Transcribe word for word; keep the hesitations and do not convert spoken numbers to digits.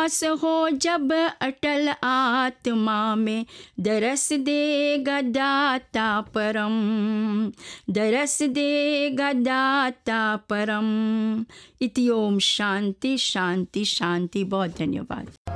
वास हो जब अटल आत्मा में, दरस देगा दाता परम, दरस देगा दाता परम। इति ओम शांति शांति शांति। बहुत धन्यवाद।